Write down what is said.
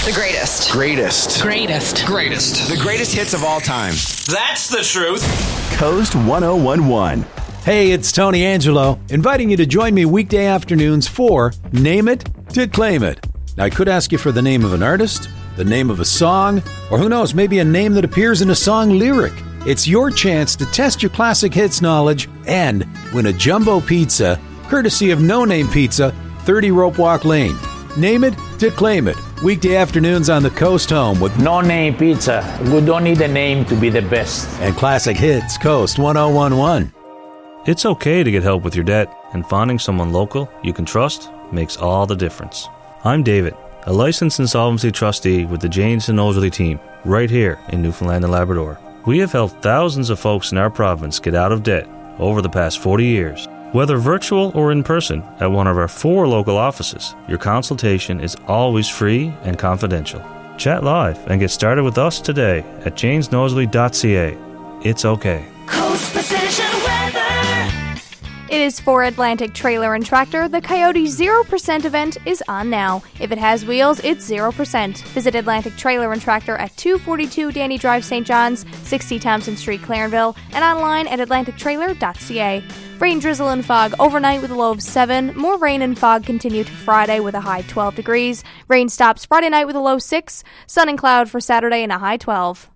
The greatest. Greatest. Greatest. Greatest. The greatest hits of all time. That's the truth. Coast 1011. Hey, it's Tony Angelo, inviting you to join me weekday afternoons for Name It to Claim It. Now, I could ask you for the name of an artist, the name of a song, or who knows, maybe a name that appears in a song lyric. It's your chance to test your classic hits knowledge and win a jumbo pizza, courtesy of No Name Pizza, 30 Rope Walk Lane. Name It to Claim It. Weekday afternoons on the Coast Home with No Name Pizza. We don't need a name to be the best. And classic hits, Coast 1011. It's okay to get help with your debt, and finding someone local you can trust makes all the difference. I'm David, a licensed insolvency trustee with the Janes and Nosworthy team, right here in Newfoundland and Labrador. We have helped thousands of folks in our province get out of debt over the past 40 years. Whether virtual or in person at one of our 4 local offices, your consultation is always free and confidential. Chat live and get started with us today at janesnosworthy.ca. It's okay. Coast Precision Weather. It is for Atlantic Trailer and Tractor. The Coyote 0% event is on now. If it has wheels, it's 0%. Visit Atlantic Trailer and Tractor at 242 Danny Drive, St. John's, 60 Thompson Street, Clarenville, and online at atlantictrailer.ca. Rain, drizzle, and fog overnight with a low of 7. More rain and fog continue to Friday with a high 12 degrees. Rain stops Friday night with a low 6. Sun and cloud for Saturday and a high 12.